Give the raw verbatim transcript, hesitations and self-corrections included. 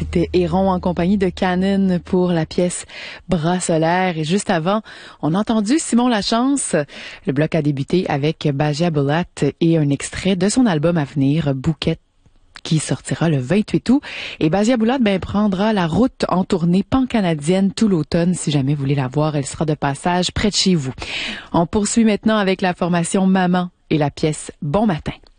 C'était Héron en compagnie de Canon pour la pièce Bras solaire. Et juste avant, on a entendu Simon Lachance. Le bloc a débuté avec Basia Bulat et un extrait de son album à venir, Bouquet, qui sortira le vingt-huit août. Et Basia Bulat, ben, prendra la route en tournée pan-canadienne tout l'automne. Si jamais vous voulez la voir, elle sera de passage près de chez vous. On poursuit maintenant avec la formation Maman et la pièce Bon matin.